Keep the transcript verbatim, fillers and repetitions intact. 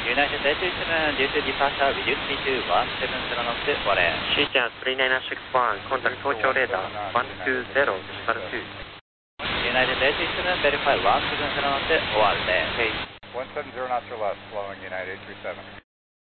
United eight two seven, due to departure, reduce speed to one seven zero knots, warning. Future three nine six one, contact Tokyo radar one two zero, decimal two. United eight two seven, verify one seven zero knots, warning. Okay. one seven zero knots or less, flowing United eight three seven.